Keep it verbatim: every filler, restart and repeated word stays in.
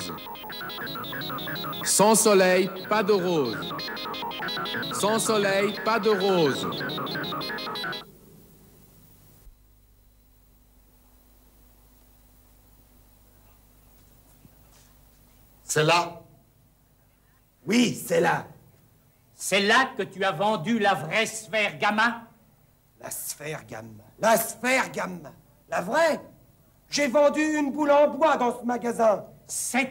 rose. Sans soleil, pas de rose. Sans soleil, pas de rose. C'est là? Oui, c'est là. C'est là que tu as vendu la vraie sphère gamma? La sphère gamma. La sphère gamma. La vraie? J'ai vendu une boule en bois dans ce magasin. C'est